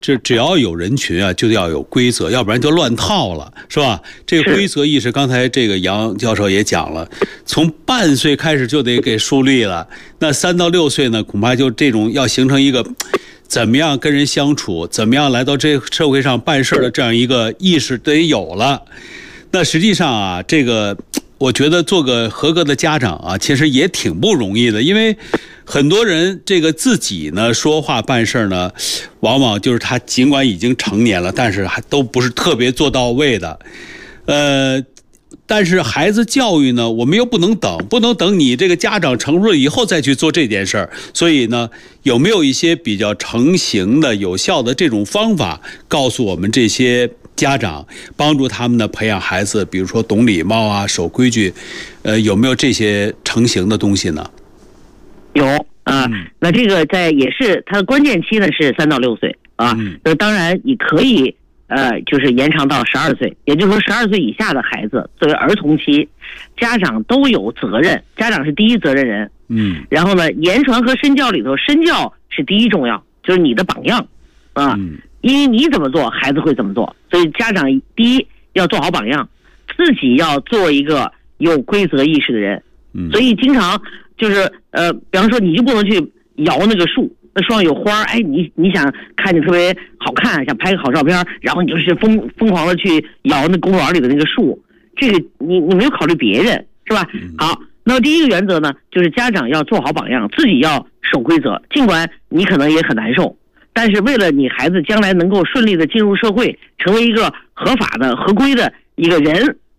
这只要有人群啊，就要有规则，要不然就乱套了，是吧？这个规则意识，刚才这个杨教授也讲了，从半岁开始就得给树立了。那3到6岁呢，恐怕就这种要形成一个怎么样跟人相处，怎么样来到这社会上办事的这样一个意识得有了。那实际上啊，这个我觉得做个合格的家长啊，其实也挺不容易的，因为很多人这个自己呢说话办事呢，往往就是他尽管已经成年了，但是还都不是特别做到位的。但是孩子教育呢，我们又不能等你这个家长成熟了以后再去做这件事儿。所以呢，有没有一些比较成型的、有效的这种方法，告诉我们这些家长，帮助他们呢培养孩子，比如说懂礼貌啊、守规矩，有没有这些成型的东西呢？ 有啊，那这个也是它的关键期呢是3到6岁啊。那当然你可以就是延长到12岁，也就是说12岁以下的孩子作为儿童期，家长都有责任，家长是第一责任人。然后呢，言传和身教里头，身教是第一重要，就是你的榜样啊。因为你怎么做，孩子会怎么做，所以家长第一要做好榜样，自己要做一个有规则意识的人。所以经常就是比方说你就不能去摇那个树，那树上有花，哎，你想看着特别好看，想拍个好照片，然后你就是疯狂的去摇那公园里的那个树，这个你没有考虑别人，是吧？好，那么第一个原则呢，就是家长要做好榜样，自己要守规则，尽管你可能也很难受，但是为了你孩子将来能够顺利的进入社会，成为一个合法的、合规的一个人